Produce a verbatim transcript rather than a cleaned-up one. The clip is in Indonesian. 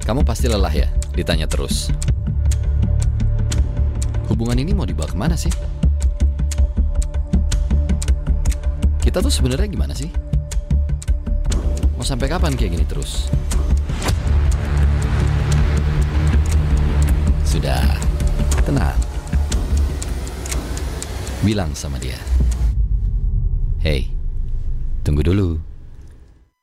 Kamu pasti lelah ya, ditanya terus. Hubungan ini mau dibawa kemana sih? Kita tuh sebenarnya gimana sih? Mau sampai kapan kayak gini terus? Sudah, tenang. Bilang sama dia. Hey, tunggu dulu.